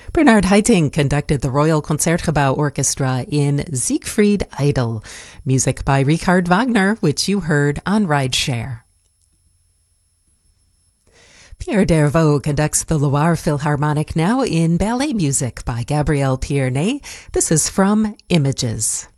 Bernard Haitink conducted the Royal Concertgebouw Orchestra in Siegfried Idyll, music by Richard Wagner, which you heard on Rideshare. Pierre Dervaux conducts the Loire Philharmonic now in ballet music by Gabrielle Pierné. This is from Images.